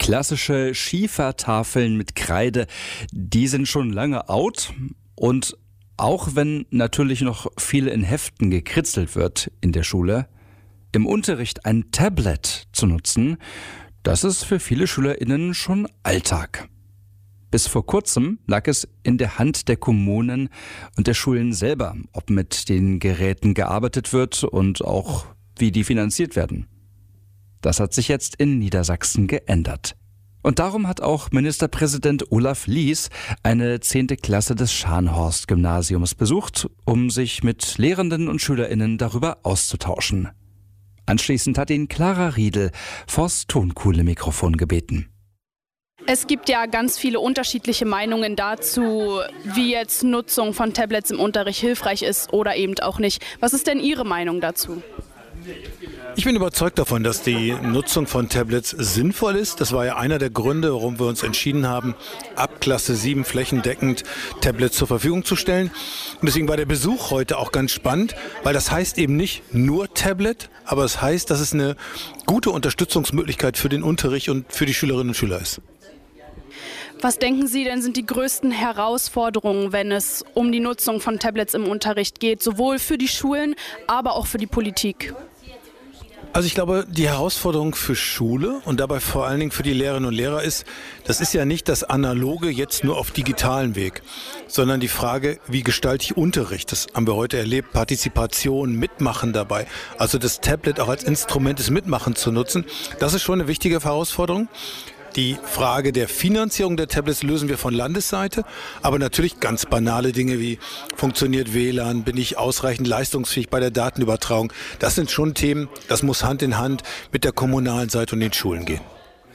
Klassische Schiefertafeln mit Kreide, die sind schon lange out. Und auch wenn natürlich noch viel in Heften gekritzelt wird in der Schule, im Unterricht ein Tablet zu nutzen, das ist für viele SchülerInnen schon Alltag. Bis vor kurzem lag es in der Hand der Kommunen und der Schulen selber, ob mit den Geräten gearbeitet wird und auch wie die finanziert werden. Das hat sich jetzt in Niedersachsen geändert. Und darum hat auch Ministerpräsident Olaf Lies eine 10. Klasse des Scharnhorst-Gymnasiums besucht, um sich mit Lehrenden und SchülerInnen darüber auszutauschen. Anschließend hat ihn Clara Riedel vors Tonkuhle-Mikrofon gebeten. Es gibt ja ganz viele unterschiedliche Meinungen dazu, wie jetzt Nutzung von Tablets im Unterricht hilfreich ist oder eben auch nicht. Was ist denn Ihre Meinung dazu? Ich bin überzeugt davon, dass die Nutzung von Tablets sinnvoll ist. Das war ja einer der Gründe, warum wir uns entschieden haben, ab Klasse 7 flächendeckend Tablets zur Verfügung zu stellen. Und deswegen war der Besuch heute auch ganz spannend, weil das heißt eben nicht nur Tablet, aber es heißt, dass es eine gute Unterstützungsmöglichkeit für den Unterricht und für die Schülerinnen und Schüler ist. Was denken Sie denn sind die größten Herausforderungen, wenn es um die Nutzung von Tablets im Unterricht geht, sowohl für die Schulen, aber auch für die Politik? Also ich glaube, die Herausforderung für Schule und dabei vor allen Dingen für die Lehrerinnen und Lehrer ist, das ist ja nicht das Analoge jetzt nur auf digitalen Weg, sondern die Frage, wie gestalte ich Unterricht? Das haben wir heute erlebt, Partizipation, Mitmachen dabei. Also das Tablet auch als Instrument des Mitmachens zu nutzen, das ist schon eine wichtige Herausforderung. Die Frage der Finanzierung der Tablets lösen wir von Landesseite, aber natürlich ganz banale Dinge wie funktioniert WLAN, bin ich ausreichend leistungsfähig bei der Datenübertragung. Das sind schon Themen, das muss Hand in Hand mit der kommunalen Seite und den Schulen gehen.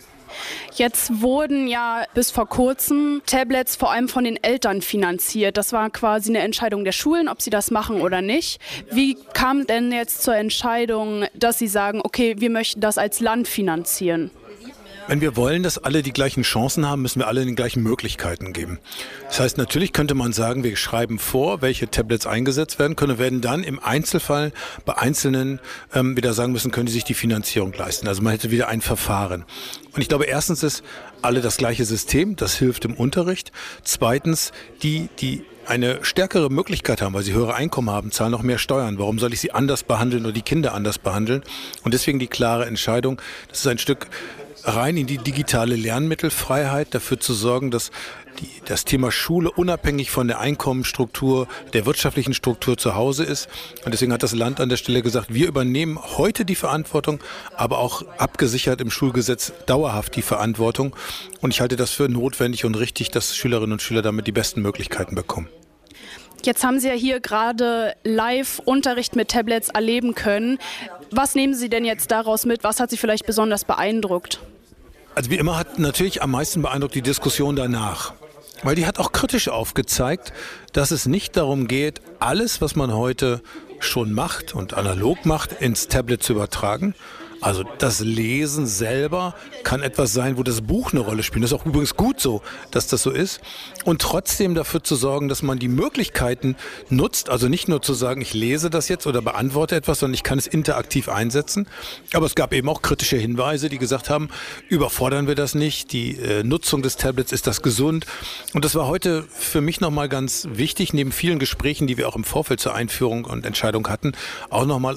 Jetzt wurden ja bis vor kurzem Tablets vor allem von den Eltern finanziert. Das war quasi eine Entscheidung der Schulen, ob sie das machen oder nicht. Wie kam denn jetzt zur Entscheidung, dass Sie sagen, okay, wir möchten das als Land finanzieren? Wenn wir wollen, dass alle die gleichen Chancen haben, müssen wir alle die gleichen Möglichkeiten geben. Das heißt, natürlich könnte man sagen, wir schreiben vor, welche Tablets eingesetzt werden können, werden dann im Einzelfall bei Einzelnen wieder sagen müssen, können die sich die Finanzierung leisten. Also man hätte wieder ein Verfahren. Und ich glaube, erstens ist alle das gleiche System, das hilft im Unterricht. Zweitens, die eine stärkere Möglichkeit haben, weil sie höhere Einkommen haben, zahlen noch mehr Steuern. Warum soll ich sie anders behandeln oder die Kinder anders behandeln? Und deswegen die klare Entscheidung, das ist ein Stück rein in die digitale Lernmittelfreiheit, dafür zu sorgen, dass das Thema Schule unabhängig von der Einkommensstruktur, der wirtschaftlichen Struktur zu Hause ist. Und deswegen hat das Land an der Stelle gesagt, wir übernehmen heute die Verantwortung, aber auch abgesichert im Schulgesetz dauerhaft die Verantwortung. Und ich halte das für notwendig und richtig, dass Schülerinnen und Schüler damit die besten Möglichkeiten bekommen. Jetzt haben Sie ja hier gerade Live-Unterricht mit Tablets erleben können. Was nehmen Sie denn jetzt daraus mit? Was hat Sie vielleicht besonders beeindruckt? Also wie immer hat natürlich am meisten beeindruckt die Diskussion danach. Weil die hat auch kritisch aufgezeigt, dass es nicht darum geht, alles, was man heute schon macht und analog macht, ins Tablet zu übertragen. Also das Lesen selber kann etwas sein, wo das Buch eine Rolle spielt. Das ist auch übrigens gut so, dass das so ist. Und trotzdem dafür zu sorgen, dass man die Möglichkeiten nutzt. Also nicht nur zu sagen, ich lese das jetzt oder beantworte etwas, sondern ich kann es interaktiv einsetzen. Aber es gab eben auch kritische Hinweise, die gesagt haben, überfordern wir das nicht. Die Nutzung des Tablets, ist das gesund? Und das war heute für mich nochmal ganz wichtig, neben vielen Gesprächen, die wir auch im Vorfeld zur Einführung und Entscheidung hatten, auch nochmal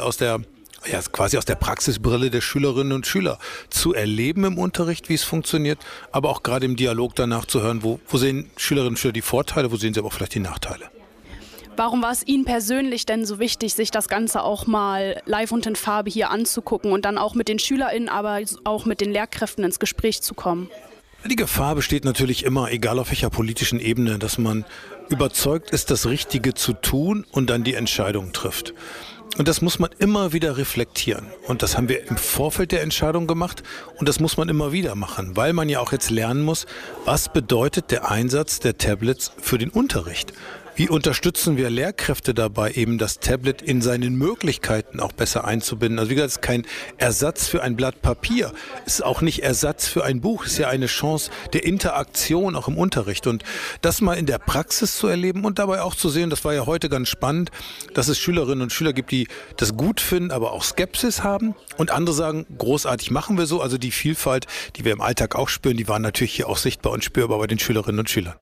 quasi aus der Praxisbrille der Schülerinnen und Schüler zu erleben im Unterricht, wie es funktioniert, aber auch gerade im Dialog danach zu hören, wo sehen Schülerinnen und Schüler die Vorteile, wo sehen sie aber auch vielleicht die Nachteile. Warum war es Ihnen persönlich denn so wichtig, sich das Ganze auch mal live und in Farbe hier anzugucken und dann auch mit den SchülerInnen, aber auch mit den Lehrkräften ins Gespräch zu kommen? Die Gefahr besteht natürlich immer, egal auf welcher politischen Ebene, dass man überzeugt ist, das Richtige zu tun und dann die Entscheidung trifft. Und das muss man immer wieder reflektieren. Und das haben wir im Vorfeld der Entscheidung gemacht. Und das muss man immer wieder machen, weil man ja auch jetzt lernen muss, was bedeutet der Einsatz der Tablets für den Unterricht? Wie unterstützen wir Lehrkräfte dabei, eben das Tablet in seinen Möglichkeiten auch besser einzubinden? Also wie gesagt, es ist kein Ersatz für ein Blatt Papier. Es ist auch nicht Ersatz für ein Buch. Es ist ja eine Chance der Interaktion auch im Unterricht. Und das mal in der Praxis zu erleben und dabei auch zu sehen, das war ja heute ganz spannend, dass es Schülerinnen und Schüler gibt, die das gut finden, aber auch Skepsis haben. Und andere sagen, großartig, machen wir so. Also die Vielfalt, die wir im Alltag auch spüren, die war natürlich hier auch sichtbar und spürbar bei den Schülerinnen und Schülern.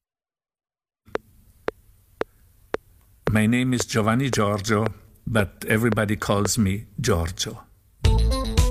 My name is Giovanni Giorgio, but everybody calls me Giorgio.